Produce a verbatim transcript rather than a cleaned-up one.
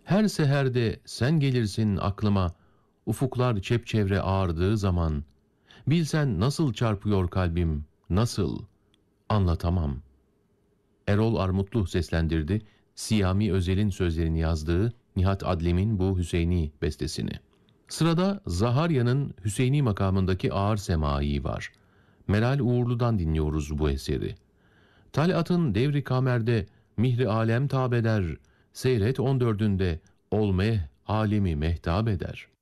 Her seherde sen gelirsin aklıma, ufuklar çepçevre ağardığı zaman. Bilsen nasıl çarpıyor kalbim, nasıl, anlatamam. Erol Armutlu seslendirdi, Siyami Özel'in sözlerini yazdığı Nihat Adlem'in bu Hüseyni bestesini. Sırada Zaharya'nın Hüseyni makamındaki ağır semai var. Meral Uğurlu'dan dinliyoruz bu eseri. Talat'ın Devri Kamer'de Mihri Alem tabeder, seyret on dördünde olmeh alemi mehtap eder.